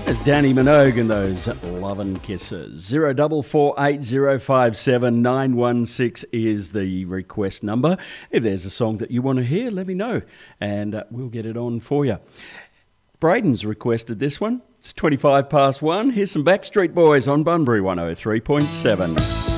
There's Danny Minogue and those Lovin' Kisses. 0448057916 is the request number. If there's a song that you want to hear, let me know and we'll get it on for you. Braden's requested this one. It's 1. Here's some Backstreet Boys on Bunbury 103.7.